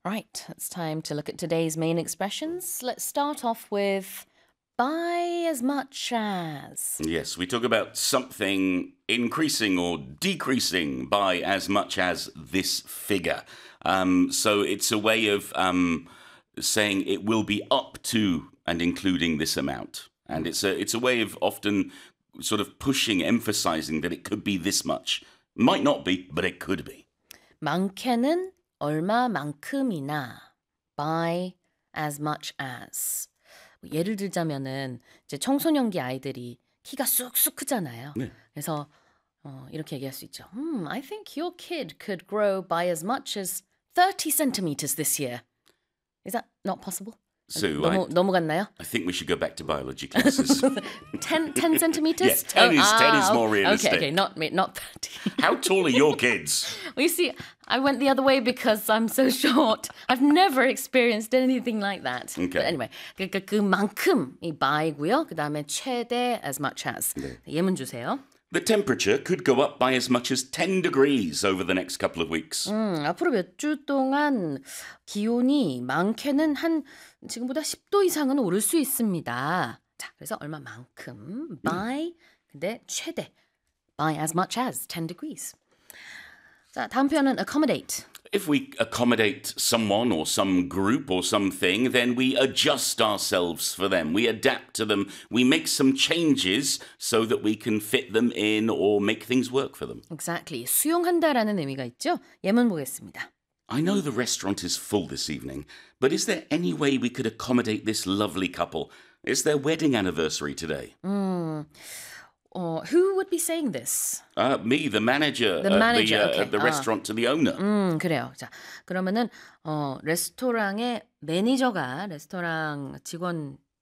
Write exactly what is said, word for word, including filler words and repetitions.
Right, it's time to look at today's main expressions. Let's start off with by as much as. Yes, we talk about something increasing or decreasing by as much as this figure. Um, so it's a way of um, saying it will be up to and including this amount. And it's a, it's a way of often sort of pushing, emphasizing that it could be this much. Might not be, but it could be. 많게는 얼마만큼이나 by as much as. 예를 들자면은 이제 청소년기 아이들이 키가 쑥쑥 크잖아요. 네. 그래서 어, 이렇게 얘기할 수 있죠. Hmm, I think your kid could grow by as much as thirty centimeters this year. Is that not possible? Sue, 너무, I, 너무 같나요? I think we should go back to biology classes. ten, ten centimeters? Yes, ten is- ten is more realistic. Okay, okay, not, not thirty. How tall are your kids? Well, you see, I went the other way because I'm so short. I've never experienced anything like that. Okay. But anyway, 그러니까 그만큼이 by고요. 그 다음에 최대 as much as. 네. 예문 주세요. The temperature could go up by as much as ten degrees over the next couple of weeks. 음, 앞으로 몇 주 동안 기온이 많게는 한 지금보다 십 도 이상은 오를 수 있습니다. 자, 그래서 얼마만큼 by 근데 최대 by as much as ten degrees. 자, 다음 표현은 accommodate. If we accommodate someone or some group or something, then we adjust ourselves for them. We adapt to them. We make some changes so that we can fit them in or make things work for them. Exactly. 수용한다라는 의미가 있죠. 예문 보겠습니다. I know the restaurant is full this evening, but is there any way we could accommodate this lovely couple? It's their wedding anniversary today. 음, 어, who would be saying this? Uh, me, the manager, The at manager, the, uh, okay. at the 아. restaurant to the owner. 음, 그래요. 자, 그러면은 어, 레스토랑의 매니저가 레스토랑 직원